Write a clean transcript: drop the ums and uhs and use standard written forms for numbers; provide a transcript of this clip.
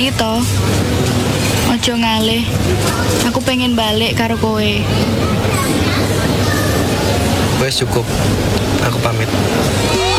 ngerti toh? Ojo ngalih. Aku pengen balik karo kowe. Wes cukup. Aku pamit.